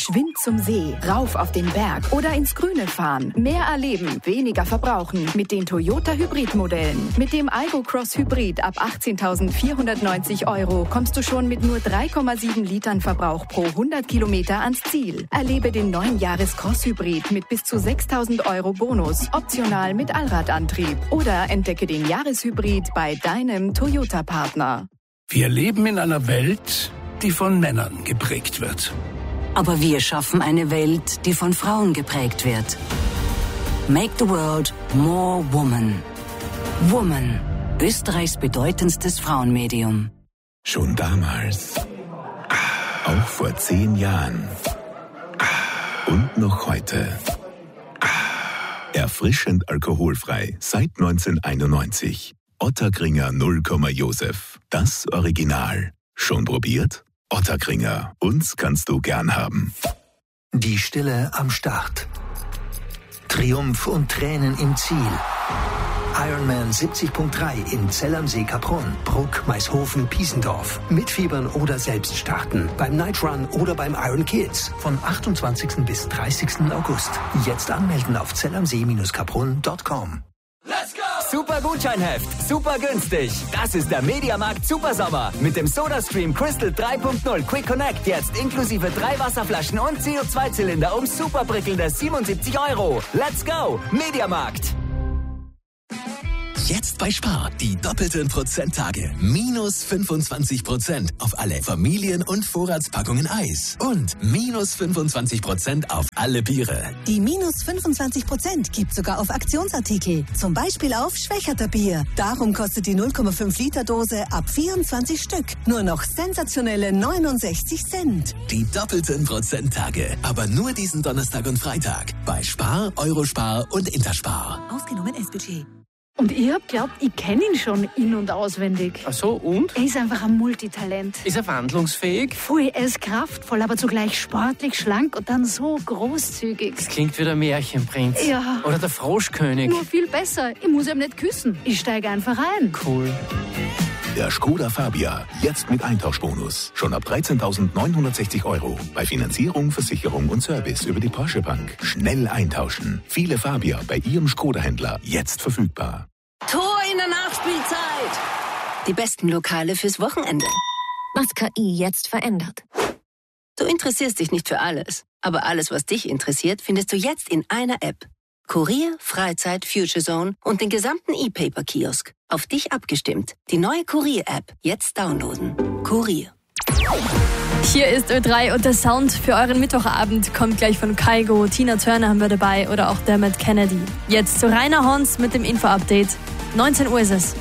Geschwind zum See, rauf auf den Berg oder ins Grüne fahren. Mehr erleben, weniger verbrauchen mit den Toyota Hybrid-Modellen. Mit dem Aygo Cross Hybrid ab 18.490 € kommst du schon mit nur 3,7 Litern Verbrauch pro 100 Kilometer ans Ziel. Erlebe den neuen Jahres-Cross Hybrid mit bis zu 6.000 € Bonus, optional mit Allradantrieb. Oder entdecke den Jahreshybrid bei deinem Toyota-Partner. Wir leben in einer Welt, die von Männern geprägt wird. Aber wir schaffen eine Welt, die von Frauen geprägt wird. Make the world more woman. Woman, Österreichs bedeutendstes Frauenmedium. Schon damals. Auch vor 10 Jahren. Und noch heute. Erfrischend alkoholfrei seit 1991. Ottakringer 0, Josef. Das Original. Schon probiert? Ottakringer. Uns kannst du gern haben. Die Stille am Start. Triumph und Tränen im Ziel. Ironman 70.3 in Zell am See, Kaprun, Bruck, Maishofen, Piesendorf. Mitfiebern oder selbst starten. Beim Night Run oder beim Iron Kids. Von 28. bis 30. August. Jetzt anmelden auf zellamsee-kaprun.com. Super Gutscheinheft, super günstig. Das ist der Mediamarkt Supersommer. Mit dem SodaStream Crystal 3.0 Quick Connect jetzt inklusive 3 Wasserflaschen und CO2-Zylinder um super prickelnde 77 €. Let's go, Mediamarkt. Jetzt bei Spar, die doppelten Prozenttage. Minus 25% auf alle Familien- und Vorratspackungen Eis. Und minus 25% auf alle Biere. Die minus 25% gibt sogar auf Aktionsartikel. Zum Beispiel auf Schwächerter Bier. Darum kostet die 0,5 Liter Dose ab 24 Stück nur noch sensationelle 69 Cent. Die doppelten Prozenttage. Aber nur diesen Donnerstag und Freitag. Bei Spar, Eurospar und Interspar. Ausgenommen S-Budget. Und ich hab glaubt, ich kenne ihn schon in- und auswendig. Ach so, und? Er ist einfach ein Multitalent. Ist er wandlungsfähig? Voll, er ist kraftvoll, aber zugleich sportlich, schlank und dann so großzügig. Das klingt wie der Märchenprinz. Ja. Oder der Froschkönig. Nur viel besser. Ich muss ihm nicht küssen. Ich steige einfach ein. Cool. Der Skoda Fabia. Jetzt mit Eintauschbonus. Schon ab 13.960 €. Bei Finanzierung, Versicherung und Service über die Porsche Bank. Schnell eintauschen. Viele Fabia bei Ihrem Skoda-Händler. Jetzt verfügbar. Tor in der Nachspielzeit. Die besten Lokale fürs Wochenende. Was KI jetzt verändert. Du interessierst dich nicht für alles. Aber alles, was dich interessiert, findest du jetzt in einer App. Kurier, Freizeit, Future Zone und den gesamten E-Paper-Kiosk. Auf dich abgestimmt. Die neue Kurier-App. Jetzt downloaden. Kurier. Hier ist Ö3 und der Sound für euren Mittwochabend kommt gleich von Kygo. Tina Turner haben wir dabei oder auch Dermot Kennedy. Jetzt zu Rainer Hons mit dem Info-Update. 19 Uhr ist es.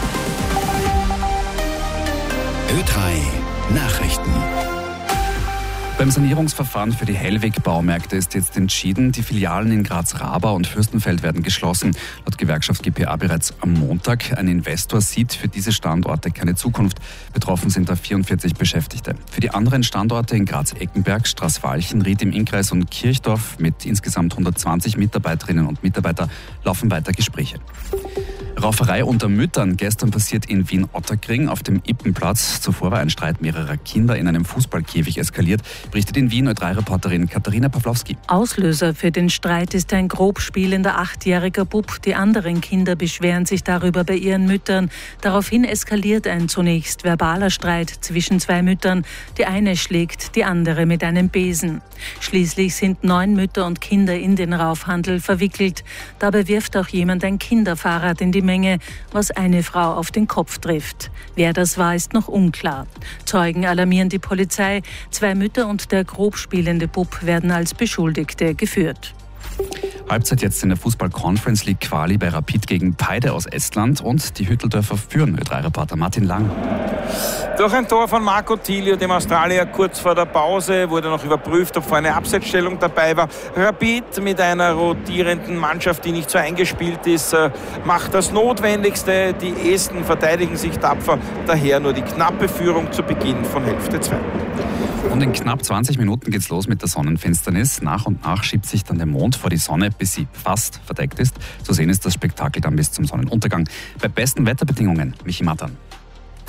Ö3 Nachrichten. Beim Sanierungsverfahren für die Hellweg-Baumärkte ist jetzt entschieden, die Filialen in Graz-Rabau und Fürstenfeld werden geschlossen. Laut Gewerkschaft GPA bereits am Montag. Ein Investor sieht für diese Standorte keine Zukunft. Betroffen sind da 44 Beschäftigte. Für die anderen Standorte in Graz-Eckenberg, Straßwalchen, Ried im Innkreis und Kirchdorf mit insgesamt 120 Mitarbeiterinnen und Mitarbeitern laufen weiter Gespräche. Rauferei unter Müttern. Gestern passiert in Wien-Ottakring auf dem Ippenplatz. Zuvor war ein Streit mehrerer Kinder in einem Fußballkäfig eskaliert, berichtet in Wien Ö3-Reporterin Katharina Pawlowski. Auslöser für den Streit ist ein grob spielender 8-jähriger Bub. Die anderen Kinder beschweren sich darüber bei ihren Müttern. Daraufhin eskaliert ein zunächst verbaler Streit zwischen 2 Müttern. Die eine schlägt die andere mit einem Besen. Schließlich sind 9 Mütter und Kinder in den Raufhandel verwickelt. Dabei wirft auch jemand ein Kinderfahrrad in die Menge, was eine Frau auf den Kopf trifft. Wer das war, ist noch unklar. Zeugen alarmieren die Polizei. 2 Mütter und der grob spielende Bub werden als Beschuldigte geführt. Halbzeit jetzt in der Fußball-Conference League Quali bei Rapid gegen Paide aus Estland und die Hütteldörfer führen. Ö3-Reporter Martin Lang. Durch ein Tor von Marco Tilio, dem Australier, kurz vor der Pause, wurde noch überprüft, ob vorher eine Abseitsstellung dabei war. Rapid mit einer rotierenden Mannschaft, die nicht so eingespielt ist, macht das Notwendigste. Die Esten verteidigen sich tapfer, daher nur die knappe Führung zu Beginn von Hälfte 2. Und in knapp 20 Minuten geht's los mit der Sonnenfinsternis. Nach und nach schiebt sich dann der Mond vor die Sonne, bis sie fast verdeckt ist. Zu sehen ist das Spektakel dann bis zum Sonnenuntergang. Bei besten Wetterbedingungen, Michi Matan.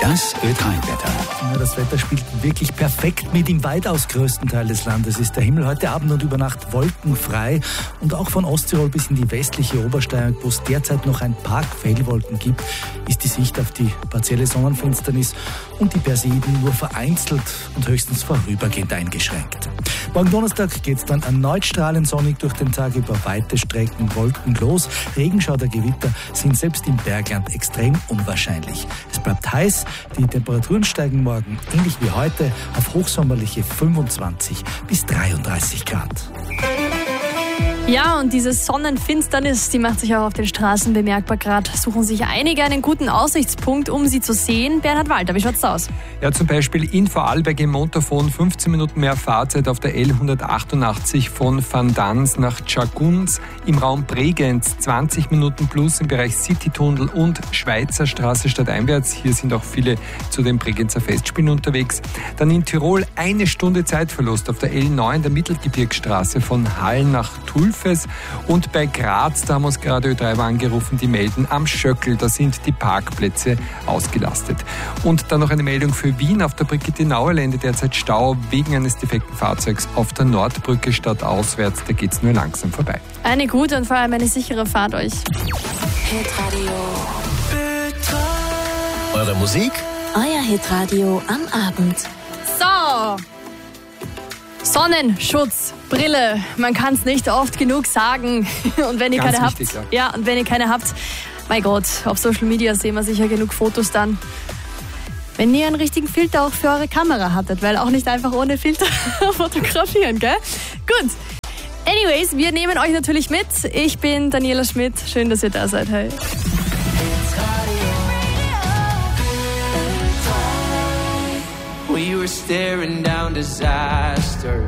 Das Ö3-Wetter. Ja, das Wetter spielt wirklich perfekt mit. Im weitaus größten Teil des Landes ist der Himmel heute Abend und über Nacht wolkenfrei. Und auch von Osttirol bis in die westliche Obersteiermark, wo es derzeit noch ein paar Quellwolken gibt, ist die Sicht auf die partielle Sonnenfinsternis und die Persiden nur vereinzelt und höchstens vorübergehend eingeschränkt. Morgen Donnerstag geht es dann erneut strahlend sonnig durch den Tag, über weite Strecken wolkenlos. Regenschauer, Gewitter sind selbst im Bergland extrem unwahrscheinlich. Es bleibt heiß, die Temperaturen steigen morgen ähnlich wie heute auf hochsommerliche 25 bis 33 Grad. Ja, und diese Sonnenfinsternis, die macht sich auch auf den Straßen bemerkbar. Gerade suchen sich einige einen guten Aussichtspunkt, um sie zu sehen. Bernhard Walter, wie schaut's da aus? Ja, zum Beispiel in Vorarlberg im Montafon 15 Minuten mehr Fahrzeit auf der L188 von Van Dans nach Tschargunz. Im Raum Bregenz 20 Minuten plus im Bereich Citytunnel und Schweizer Straße stadteinwärts. Hier sind auch viele zu den Bregenzer Festspielen unterwegs. Dann in Tirol 1 Stunde Zeitverlust auf der L9 der Mittelgebirgsstraße von Hallen nach Tulfes. Und bei Graz, da haben wir uns gerade Ö3 angerufen, die melden am Schöckel, da sind die Parkplätze ausgelastet. Und dann noch eine Meldung für Wien auf der Brigitte-Nauer-Lände, derzeit Stau wegen eines defekten Fahrzeugs auf der Nordbrücke stadtauswärts, da geht es nur langsam vorbei. Eine gute und vor allem eine sichere Fahrt euch. Hitradio. Eure Musik? Euer Hitradio am Abend. So! Sonnenschutz, Brille, man kann es nicht oft genug sagen. Und wenn ihr Ganz keine wichtig, habt, ja, und wenn ihr keine habt, mein Gott, auf Social Media sehen wir sicher genug Fotos dann. Wenn ihr einen richtigen Filter auch für eure Kamera hattet, weil auch nicht einfach ohne Filter fotografieren, gell? Gut. Anyways, wir nehmen euch natürlich mit. Ich bin Daniela Schmidt. Schön, dass ihr da seid. Hey. We were staring down disaster.